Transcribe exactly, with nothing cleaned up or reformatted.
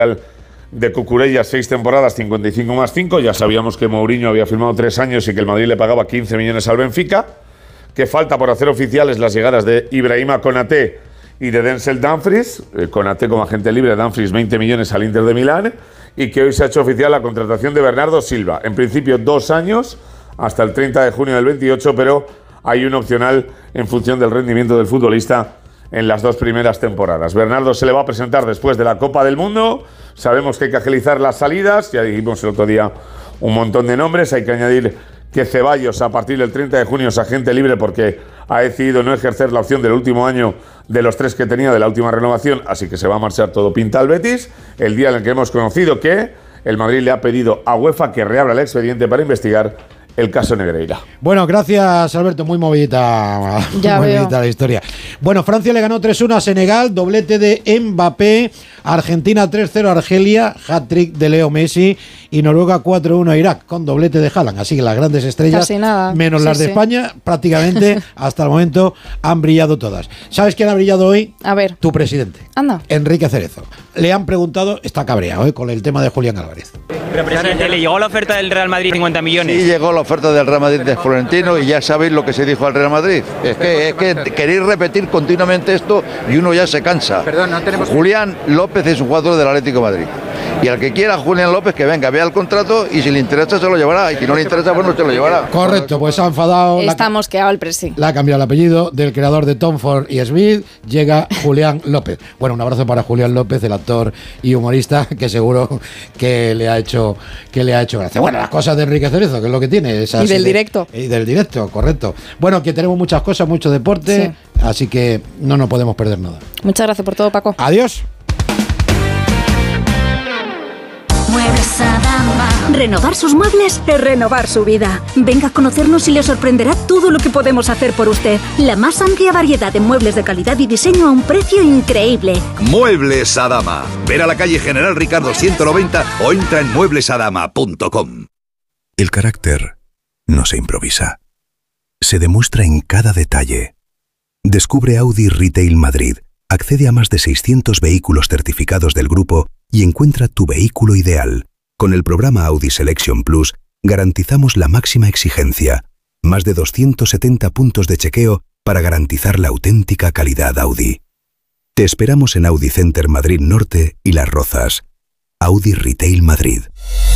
de Cucurella, seis temporadas, cincuenta y cinco más cinco. Ya sabíamos que Mourinho había firmado tres años y que el Madrid le pagaba quince millones al Benfica. Que falta por hacer oficiales las llegadas de Ibrahima Konaté y de Denzel Dumfries. Eh, Konaté como agente libre, Dumfries veinte millones al Inter de Milán. Y que hoy se ha hecho oficial la contratación de Bernardo Silva. En principio dos años, hasta el treinta de junio del veintiocho, pero hay un opcional en función del rendimiento del futbolista en las dos primeras temporadas. Bernardo se le va a presentar después de la Copa del Mundo. Sabemos que hay que agilizar las salidas. Ya dijimos el otro día un montón de nombres. Hay que añadir que Ceballos a partir del treinta de junio es agente libre porque ha decidido no ejercer la opción del último año de los tres que tenía de la última renovación, así que se va a marchar todo pinta al Betis, el día en el que hemos conocido que el Madrid le ha pedido a UEFA que reabra el expediente para investigar el caso Negreira. Bueno, gracias Alberto, muy movidita, ya muy veo. movidita la historia. Bueno, Francia le ganó tres uno a Senegal, doblete de Mbappé, Argentina tres cero a Argelia, hat-trick de Leo Messi y Noruega cuatro uno a Irak con doblete de Haaland. Así que las grandes estrellas, Casi nada. menos Sí, las de sí. España, prácticamente hasta el momento han brillado todas. ¿Sabes quién ha brillado hoy? A ver. Tu presidente. Anda. Enrique Cerezo. Le han preguntado, está cabreado ¿eh? con el tema de Julián Álvarez. Pero presidente, ¿le llegó la oferta del Real Madrid cincuenta millones? Sí, llegó la oferta del Real Madrid de Florentino y ya sabéis lo que se dijo al Real Madrid. Es que, es que queréis repetir continuamente esto y uno ya se cansa. Perdón, no tenemos... Julián López es un jugador del Atlético de Madrid. Y al que quiera Julián López que venga, vea el contrato y si le interesa se lo llevará. Y si no le interesa, pues no se lo llevará. Correcto, pues ha enfadado. Está mosqueado el presi. Le ha cambiado el apellido del creador de Tom Ford y Smith, llega Julián López. Bueno, un abrazo para Julián López, el actor y humorista, que seguro que le ha hecho que le ha hecho gracia. Bueno, las cosas de Enrique Cerezo, que es lo que tiene. Y del directo. Y del directo, correcto. Bueno, que tenemos muchas cosas, mucho deporte, sí. Así que no nos podemos perder nada. Muchas gracias por todo, Paco. Adiós. Muebles Adama. Renovar sus muebles es renovar su vida. Venga a conocernos y le sorprenderá todo lo que podemos hacer por usted. La más amplia variedad de muebles de calidad y diseño a un precio increíble. Muebles Adama. Ver a la calle General Ricardo ciento noventa o entra en muebles adama punto com. El carácter no se improvisa. Se demuestra en cada detalle. Descubre Audi Retail Madrid. Accede a más de seiscientos vehículos certificados del grupo y encuentra tu vehículo ideal. Con el programa Audi Selection Plus garantizamos la máxima exigencia. Más de doscientos setenta puntos de chequeo para garantizar la auténtica calidad Audi. Te esperamos en Audi Center Madrid Norte y Las Rozas. Audi Retail Madrid.